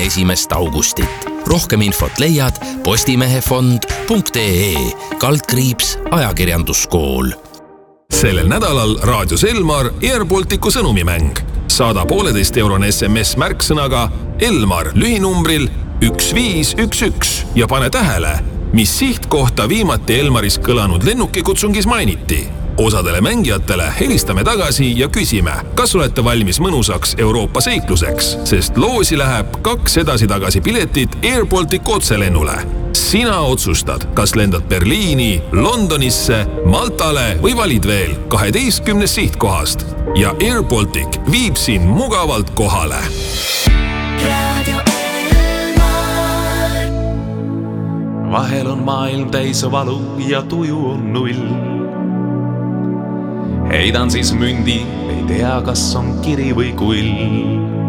1. Rohkem infot leiad postimehefond.ee/ajakirjanduskool. Sellel nädalal raadios Elmar Airbalticu sõnumimäng. Saada 1,5-eurone SMS märksõnaga Elmar lühinumbril 1511 ja pane tähele, mis sihtkohta viimati Elmaris kõlanud lennukikutsungis mainiti. Osadele mängijatele helistame tagasi ja küsime, kas olete valmis mõnusaks Euroopa seikluseks, sest loosi läheb 2 edasi-tagasi piletit Airbalticu otselennule. Sina otsustad, kas lendad Berliini, Londonisse, Maltale või valid veel 12 sihtkohast ja Airbaltic viib sind mugavalt kohale. Vahel on maailm täis valu ja tuju on null. Heidan siis mündi, ei tea, kas on kiri või kull.